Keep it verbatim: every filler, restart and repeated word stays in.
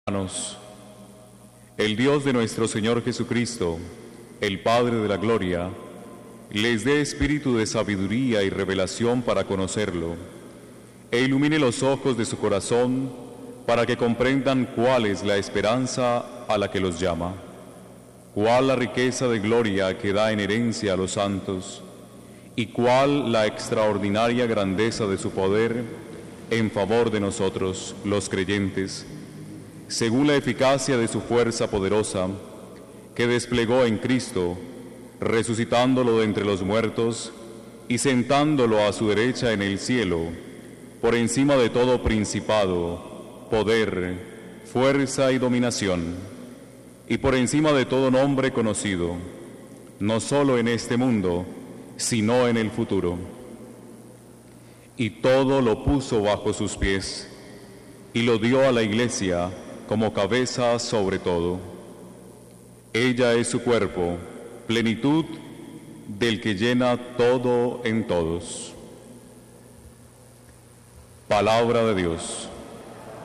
Hermanos, el Dios de nuestro Señor Jesucristo, el Padre de la Gloria, les dé espíritu de sabiduría y revelación para conocerlo, e ilumine los ojos de su corazón para que comprendan cuál es la esperanza a la que los llama, cuál la riqueza de gloria que da en herencia a los santos, y cuál la extraordinaria grandeza de su poder en favor de nosotros, los creyentes, según la eficacia de su fuerza poderosa, que desplegó en Cristo, resucitándolo de entre los muertos y sentándolo a su derecha en el cielo, por encima de todo principado, poder, fuerza y dominación, y por encima de todo nombre conocido, no solo en este mundo, sino en el futuro. Y todo lo puso bajo sus pies, y lo dio a la Iglesia como cabeza sobre todo. Ella es su cuerpo, plenitud del que llena todo en todos. Palabra de Dios.